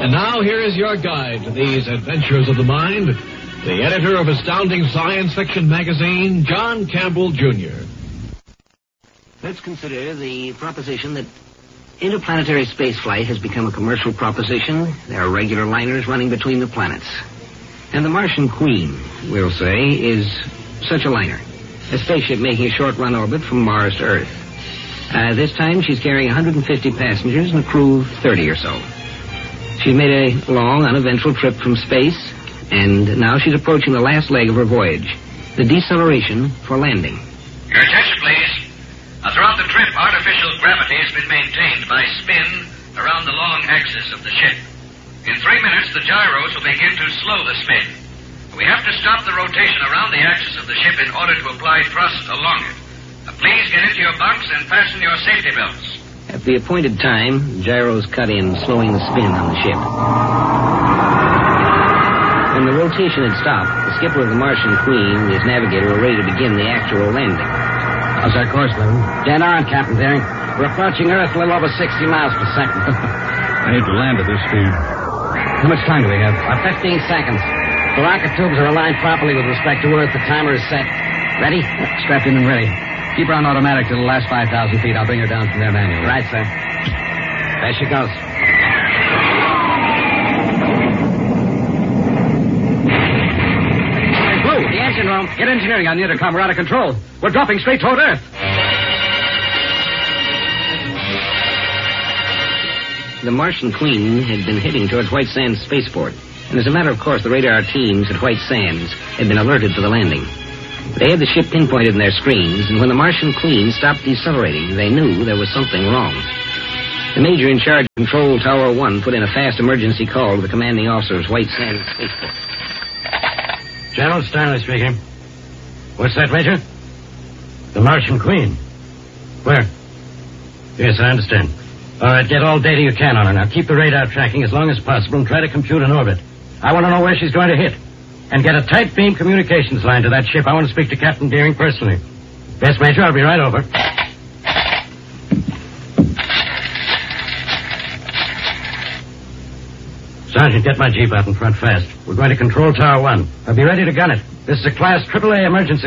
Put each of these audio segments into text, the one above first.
And now here is your guide to these adventures of the mind, the editor of Astounding Science Fiction magazine, John Campbell, Jr. Let's consider the proposition that interplanetary spaceflight has become a commercial proposition. There are regular liners running between the planets. And the Martian Queen, we'll say, is such a liner. A spaceship making a short-run orbit from Mars to Earth. This time she's carrying 150 passengers and a crew of 30 or so. She's made a long, uneventful trip from space, and now she's approaching the last leg of her voyage, the deceleration for landing. Your attention, please. Throughout the trip, artificial gravity has been maintained by spin around the long axis of the ship. In 3 minutes, the gyros will begin to slow the spin. We have to stop the rotation around the axis of the ship in order to apply thrust along it. Please get into your bunks and fasten your safety belts. At the appointed time, gyros cut in, slowing the spin on the ship. When the rotation had stopped, the skipper of the Martian Queen and his navigator were ready to begin the actual landing. How's our course, Levin? Dead on, Captain Deering. We're approaching Earth a little over 60 miles per second. I hate to land at this speed. How much time do we have? 15 seconds. The rocket tubes are aligned properly with respect to Earth. The timer is set. Ready? Strapped in and ready. Keep her on automatic till the last 5,000 feet. I'll bring her down from there manually. Right, sir. There she goes. Hey, Blue, the engine room. Get engineering on the intercom. We're out of control. We're dropping straight toward Earth. The Martian Queen had been heading towards White Sands Spaceport. And as a matter of course, the radar teams at White Sands had been alerted to the landing. They had the ship pinpointed in their screens, and when the Martian Queen stopped decelerating, they knew there was something wrong. The major in charge of Control Tower 1 put in a fast emergency call to the commanding officer of White Sands Spaceport. General Stanley speaking. What's that, Major? The Martian Queen. Where? Yes, I understand. All right, get all data you can on her. Now, keep the radar tracking as long as possible and try to compute an orbit. I want to know where she's going to hit. And get a tight beam communications line to that ship. I want to speak to Captain Deering personally. Yes, Major, I'll be right over. Sergeant, get my Jeep out in front fast. We're going to Control Tower 1. I'll be ready to gun it. This is a Class AAA emergency.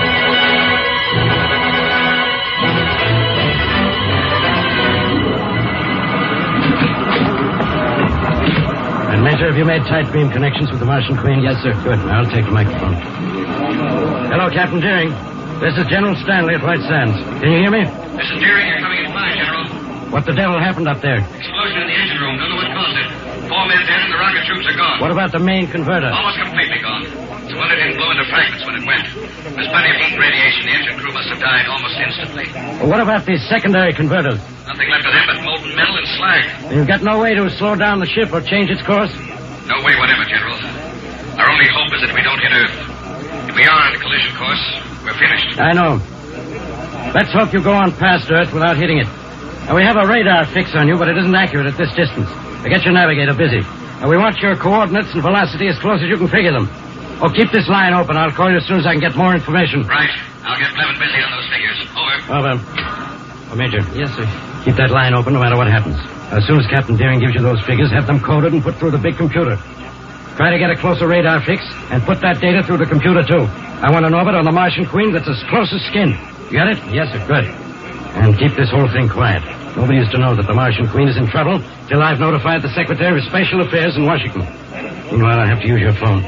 And, Major, have you made tight beam connections with the Martian Queen? Yes, sir. Good. Now I'll take the microphone. Hello, Captain Deering. This is General Stanley at White Sands. Can you hear me? This is Deering. You're coming in fine, General. What the devil happened up there? Explosion in the engine room. Don't know what caused it. 4 men dead and the rocket tubes are gone. What about the main converter? Almost completely gone. The one that didn't blow into fragments when it went. There's plenty of heat and radiation. The engine crew must have died almost instantly. Well, what about these secondary converters? Nothing left of them but molten metal and slag. You've got no way to slow down the ship or change its course? No way whatever, General. Our only hope is that we don't hit Earth. If we are on a collision course, we're finished. I know. Let's hope you go on past Earth without hitting it. Now, we have a radar fix on you, but it isn't accurate at this distance. Now, get your navigator busy. Now, we want your coordinates and velocity as close as you can figure them. Oh, keep this line open. I'll call you as soon as I can get more information. Right. I'll get Blevin busy on those figures. Over. Oh, Major. Yes, sir. Keep that line open no matter what happens. As soon as Captain Deering gives you those figures, have them coded and put through the big computer. Try to get a closer radar fix and put that data through the computer, too. I want an orbit on the Martian Queen that's as close as skin. You got it? Yes, sir. Good. And keep this whole thing quiet. Nobody is to know that the Martian Queen is in trouble till I've notified the Secretary of Special Affairs in Washington. Meanwhile, I'll have to use your phone.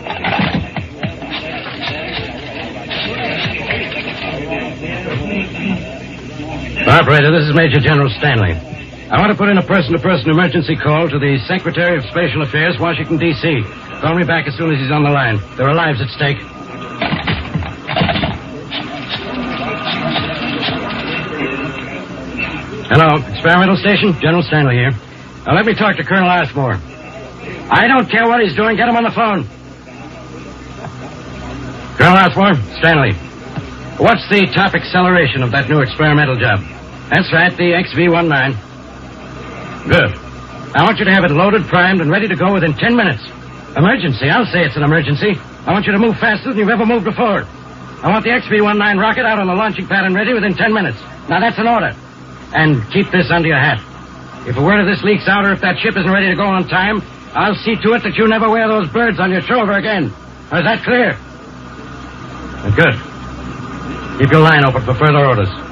Operator, this is Major General Stanley. I want to put in a person-to-person emergency call to the Secretary of Special Affairs, Washington, D.C. Call me back as soon as he's on the line. There are lives at stake. Hello, experimental station? General Stanley here. Now, let me talk to Colonel Ashmore. I don't care what he's doing. Get him on the phone. Colonel Ashmore, Stanley. What's the top acceleration of that new experimental job? That's right, the XV-19. Good. I want you to have it loaded, primed, and ready to go within 10 minutes. Emergency. I'll say it's an emergency. I want you to move faster than you've ever moved before. I want the XV-19 rocket out on the launching pad and ready within 10 minutes. Now, that's an order. And keep this under your hat. If a word of this leaks out or if that ship isn't ready to go on time, I'll see to it that you never wear those birds on your shoulder again. Is that clear? Good. Keep your line open for further orders.